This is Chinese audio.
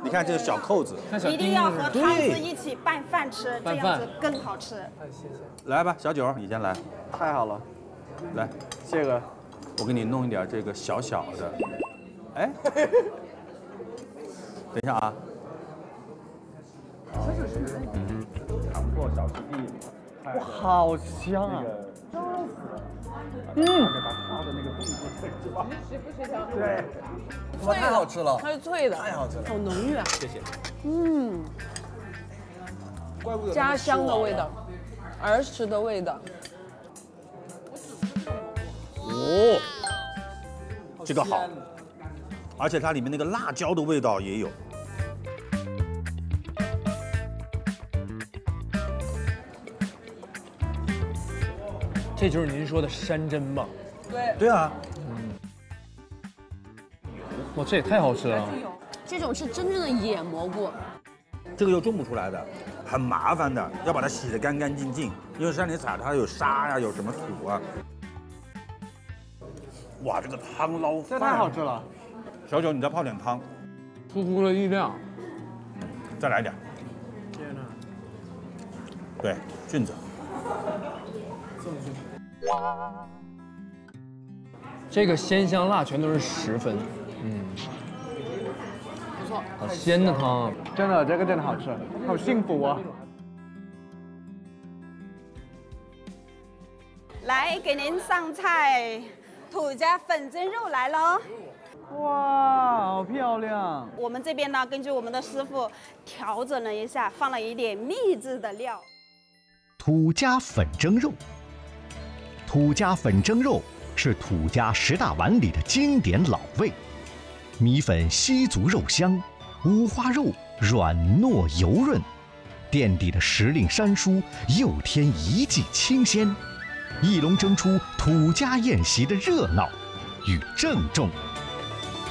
你看这个小扣子， 一定要和汤汁一起拌饭吃，这样子更好吃。 来吧，小九，你先来。 太好了， 来， 谢哥， 我给你弄一点这个小小的。哎，等一下啊。糖破小师弟， 哇，好香啊！ 而且它烧的那个动作特别棒。对， 哇，太好吃了， 它是脆的， 太好吃了， 好浓郁啊！ 谢谢。 家乡的味道，儿时的味道。 哦，这个好，而且它里面那个辣椒的味道也有。 这就是您说的山珍吧？ 对啊， 哇，这也太好吃了！ 这种是真正的野蘑菇， 这个又种不出来的，很麻烦的，要把它洗得干干净净，因为山里采它有沙呀，有什么土啊。哇，这个汤捞饭， 这太好吃了。 小九，你再泡点汤， 出乎了意料。 再来点。 天哪！ 对，菌子。 这个鲜香辣全都是10分， 不错。 好鲜的汤， 真的，这个真的好吃，好幸福啊！ 来，给您上菜，土家粉蒸肉来喽。 哇，好漂亮！ 我们这边呢，根据我们的师傅调整了一下，放了一点秘制的料。 土家粉蒸肉，土家粉蒸肉是土家10大碗里的经典老味。米粉吸足肉香，五花肉软糯油润，垫底的时令山蔬又添一剂清鲜，一笼蒸出土家宴席的热闹与郑重。